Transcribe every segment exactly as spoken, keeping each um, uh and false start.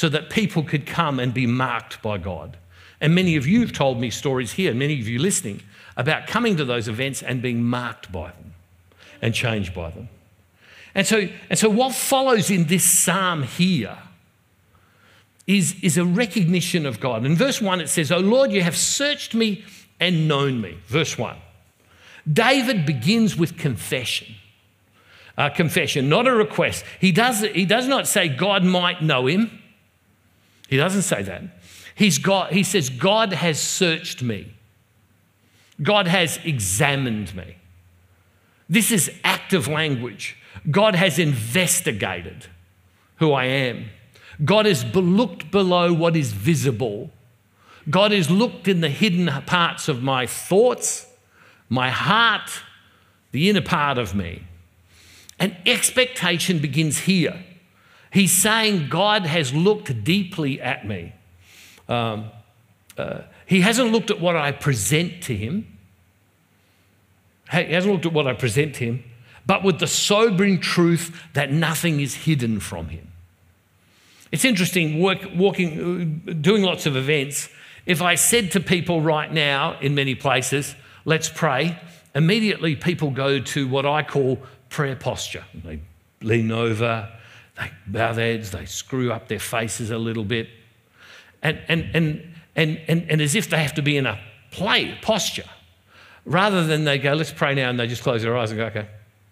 so that people could come and be marked by God. And many of you have told me stories here, many of you listening, about coming to those events and being marked by them and changed by them. And so, and so what follows in this psalm here is, is a recognition of God. In verse one it says, "O Lord, you have searched me and known me." Verse one. David begins with confession. Uh, confession, not a request. He does, he does not say God might know him. He doesn't say that. He's got, he says, God has searched me. God has examined me. This is active language. God has investigated who I am. God has looked below what is visible. God has looked in the hidden parts of my thoughts, my heart, the inner part of me. And expectation begins here. He's saying God has looked deeply at me. Um, uh, he hasn't looked at what I present to him. He hasn't looked at what I present to him, but with the sobering truth that nothing is hidden from him. It's interesting, work, walking, doing lots of events. If I said to people right now in many places, let's pray, immediately people go to what I call prayer posture. They lean over, they bow their heads, they screw up their faces a little bit. And, and, and, and, and, and as if they have to be in a play posture, rather than they go, let's pray now, and they just close their eyes and go, okay.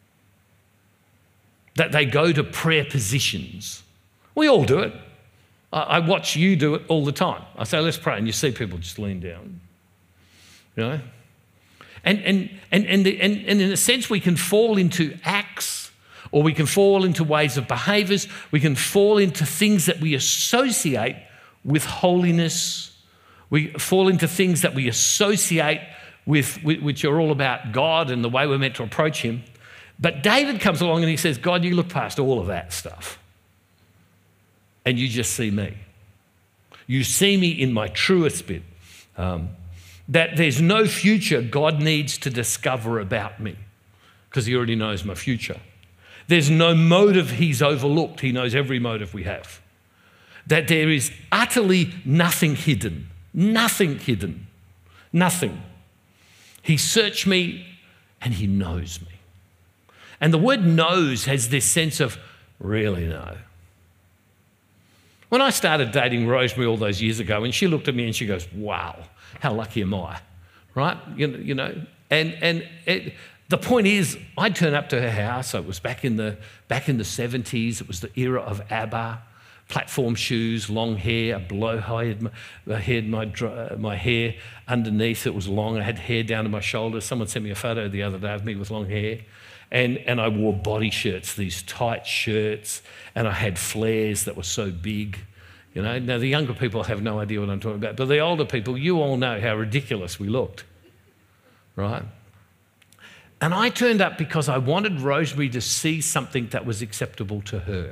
That they go to prayer positions. We all do it. I, I watch you do it all the time. I say, let's pray, and you see people just lean down. You know? And, and, and, and, the, and, and in a sense, we can fall into acts, or we can fall into ways of behaviours. We can fall into things that we associate with holiness. We fall into things that we associate with, which are all about God and the way we're meant to approach him. But David comes along and he says, God, you look past all of that stuff and you just see me. You see me in my truest bit. Um, that there's no future God needs to discover about me because he already knows my future. There's no motive he's overlooked. He knows every motive we have. That there is utterly nothing hidden, nothing hidden, nothing. He searched me and he knows me. And the word knows has this sense of really know. When I started dating Rosemary all those years ago, and she looked at me and she goes, wow, how lucky am I, right? You know, you know and, and it, the point is, I'd turn up to her house. It was back in the, back in the seventies. It was the era of ABBA. Platform shoes, long hair, a blow-haired my, my, my hair underneath. It was long. I had hair down to my shoulders. Someone sent me a photo the other day of me with long hair. And, and I wore body shirts, these tight shirts, and I had flares that were so big. You know, now the younger people have no idea what I'm talking about, but the older people, you all know how ridiculous we looked, right? And I turned up because I wanted Rosemary to see something that was acceptable to her.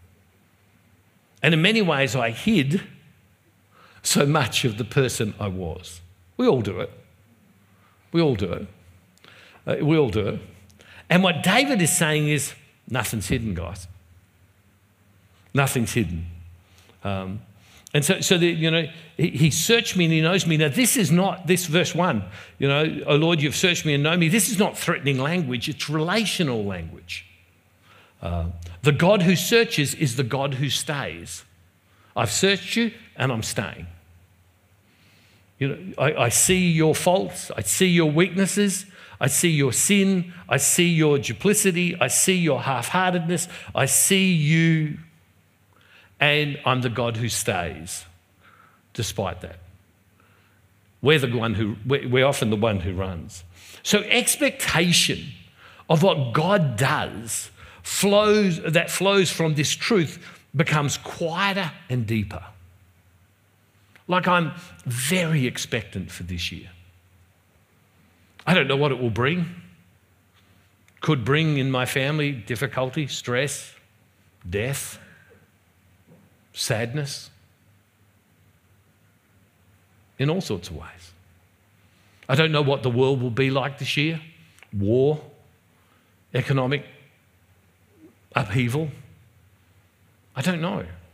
And in many ways, I hid so much of the person I was. We all do it. We all do it. Uh, we all do it. And what David is saying is, nothing's hidden, guys. Nothing's hidden. Um, and so, so the, you know, he, he searched me and he knows me. Now, this is not, this verse one, you know, oh Lord, you've searched me and know me. This is not threatening language. It's relational language. Uh, the God who searches is the God who stays. I've searched you and I'm staying. You know, I, I see your faults. I see your weaknesses. I see your sin. I see your duplicity. I see your half-heartedness. I see you, and I'm the God who stays despite that. We're the one who, we're often the one who runs. So expectation of what God does flows, that flows from this truth becomes quieter and deeper. Like I'm very expectant for this year. I don't know what it will bring. Could bring in my family difficulty, stress, death, sadness, in all sorts of ways. I don't know what the world will be like this year. War, economic upheaval. I don't know.